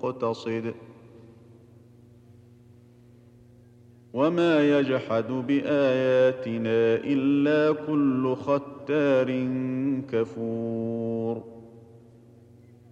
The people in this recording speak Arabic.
مقتصد وما يجحد بآياتنا إلا كل ختار كفور